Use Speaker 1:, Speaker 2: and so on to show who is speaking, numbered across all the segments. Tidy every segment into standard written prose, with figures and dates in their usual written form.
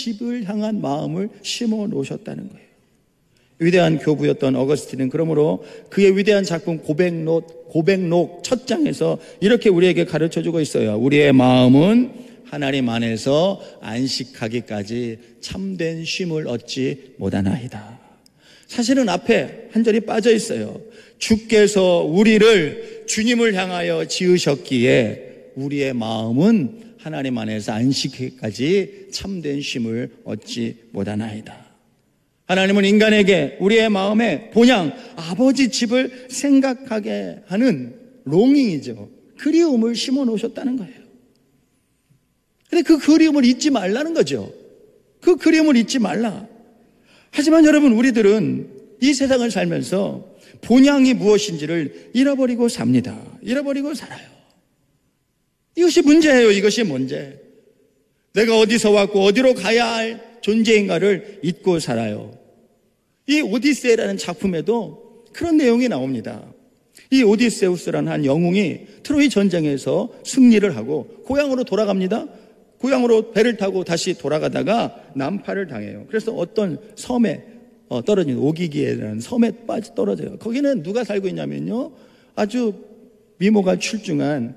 Speaker 1: 집을 향한 마음을 심어 놓으셨다는 거예요. 위대한 교부였던 어거스틴은 그러므로 그의 위대한 작품 고백록 첫 장에서 이렇게 우리에게 가르쳐주고 있어요. 우리의 마음은 하나님 안에서 안식하기까지 참된 쉼을 얻지 못하나이다. 사실은 앞에 한 절이 빠져 있어요. 주께서 우리를 주님을 향하여 지으셨기에 우리의 마음은 하나님 안에서 안식하기까지 참된 쉼을 얻지 못하나이다. 하나님은 인간에게 우리의 마음에 본향 아버지 집을 생각하게 하는 롱잉이죠. 그리움을 심어 놓으셨다는 거예요. 근데 그 그리움을 잊지 말라는 거죠. 그 그리움을 잊지 말라. 하지만 여러분, 우리들은 이 세상을 살면서 본향이 무엇인지를 잃어버리고 삽니다. 잃어버리고 살아요. 이것이 문제예요. 이것이 문제. 내가 어디서 왔고 어디로 가야 할 존재인가를 잊고 살아요. 이 오디세이라는 작품에도 그런 내용이 나옵니다. 이 오디세우스라는 한 영웅이 트로이 전쟁에서 승리를 하고 고향으로 돌아갑니다. 고향으로 배를 타고 다시 돌아가다가 난파를 당해요. 그래서 어떤 섬에 떨어진 오기기에라는 섬에 떨어져요. 거기는 누가 살고 있냐면요, 아주 미모가 출중한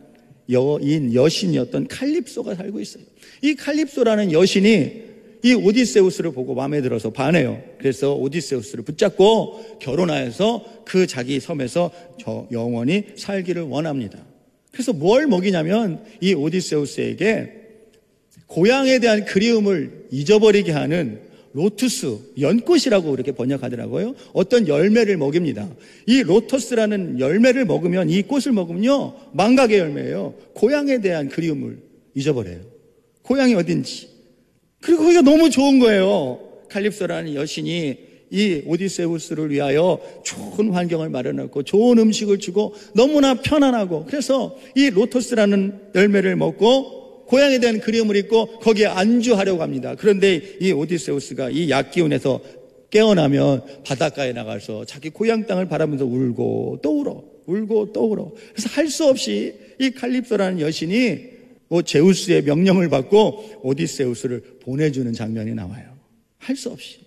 Speaker 1: 여신이었던 칼립소가 살고 있어요. 이 칼립소라는 여신이 이 오디세우스를 보고 마음에 들어서 반해요. 그래서 오디세우스를 붙잡고 결혼하여서 그 자기 섬에서 영원히 살기를 원합니다. 그래서 뭘 먹이냐면 이 오디세우스에게 고향에 대한 그리움을 잊어버리게 하는 로투스, 연꽃이라고 이렇게 번역하더라고요. 어떤 열매를 먹입니다. 이 로터스라는 열매를 먹으면, 이 꽃을 먹으면요, 망각의 열매예요. 고향에 대한 그리움을 잊어버려요. 고향이 어딘지. 그리고 거기가 너무 좋은 거예요. 칼립소라는 여신이 이 오디세우스를 위하여 좋은 환경을 마련했고 좋은 음식을 주고 너무나 편안하고, 그래서 이 로토스라는 열매를 먹고 고향에 대한 그리움을 잊고 거기에 안주하려고 합니다. 그런데 이 오디세우스가 이 약기운에서 깨어나면 바닷가에 나가서 자기 고향 땅을 바라보면서 울고 또 울어, 울고 또 울어. 그래서 할 수 없이 이 칼립소라는 여신이 제우스의 명령을 받고 오디세우스를 보내주는 장면이 나와요. 할 수 없이.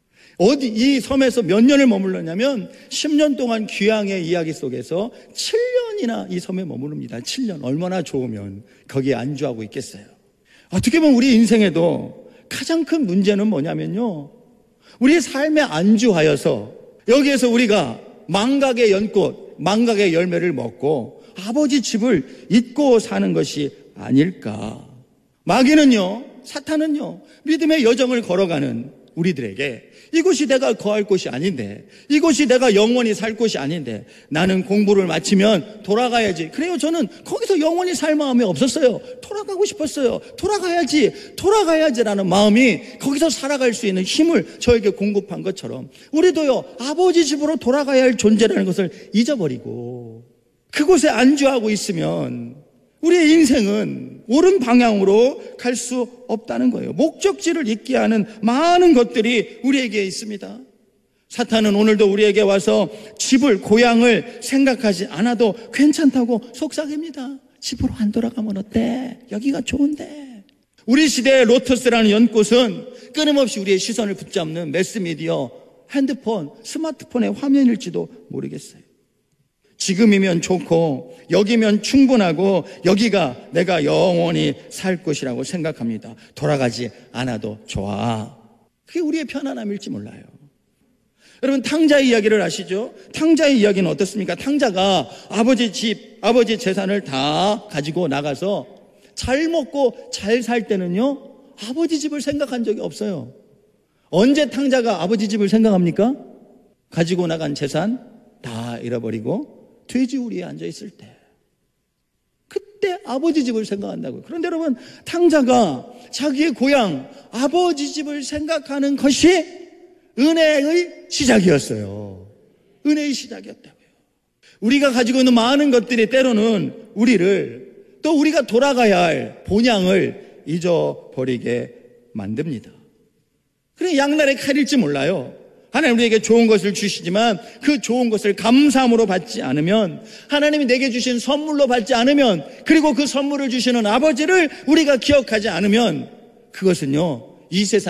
Speaker 1: 이 섬에서 몇 년을 머물렀냐면 10년 동안 귀향의 이야기 속에서 7년이나 이 섬에 머무릅니다. 7년. 얼마나 좋으면 거기에 안주하고 있겠어요. 어떻게 보면 우리 인생에도 가장 큰 문제는 뭐냐면요, 우리의 삶에 안주하여서 여기에서 우리가 망각의 연꽃, 망각의 열매를 먹고 아버지 집을 잊고 사는 것이 아닐까. 마귀는요, 사탄은요, 믿음의 여정을 걸어가는 우리들에게 이곳이 내가 거할 곳이 아닌데, 이곳이 내가 영원히 살 곳이 아닌데, 나는 공부를 마치면 돌아가야지. 그래요, 저는 거기서 영원히 살 마음이 없었어요. 돌아가고 싶었어요. 돌아가야지라는 마음이 거기서 살아갈 수 있는 힘을 저에게 공급한 것처럼 우리도요, 아버지 집으로 돌아가야 할 존재라는 것을 잊어버리고 그곳에 안주하고 있으면 우리의 인생은 옳은 방향으로 갈 수 없다는 거예요. 목적지를 잊게 하는 많은 것들이 우리에게 있습니다. 사탄은 오늘도 우리에게 와서 집을, 고향을 생각하지 않아도 괜찮다고 속삭입니다. 집으로 안 돌아가면 어때? 여기가 좋은데. 우리 시대의 로터스라는 연꽃은 끊임없이 우리의 시선을 붙잡는 매스미디어, 핸드폰, 스마트폰의 화면일지도 모르겠어요. 지금이면 좋고 여기면 충분하고 여기가 내가 영원히 살 곳이라고 생각합니다. 돌아가지 않아도 좋아. 그게 우리의 편안함일지 몰라요. 여러분, 탕자의 이야기를 아시죠? 탕자의 이야기는 어떻습니까? 탕자가 아버지 집, 아버지 재산을 다 가지고 나가서 잘 먹고 잘 살 때는요, 아버지 집을 생각한 적이 없어요. 언제 탕자가 아버지 집을 생각합니까? 가지고 나간 재산 다 잃어버리고 돼지우리에 앉아있을 때, 그때 아버지 집을 생각한다고요. 그런데 여러분, 탕자가 자기의 고향 아버지 집을 생각하는 것이 은혜의 시작이었어요. 은혜의 시작이었다고요. 우리가 가지고 있는 많은 것들이 때로는 우리를, 또 우리가 돌아가야 할 본향을 잊어버리게 만듭니다. 그래, 양날의 칼일지 몰라요. 하나님 우리에게 좋은 것을 주시지만 그 좋은 것을 감사함으로 받지 않으면, 하나님이 내게 주신 선물로 받지 않으면, 그리고 그 선물을 주시는 아버지를 우리가 기억하지 않으면, 그것은요, 이 세상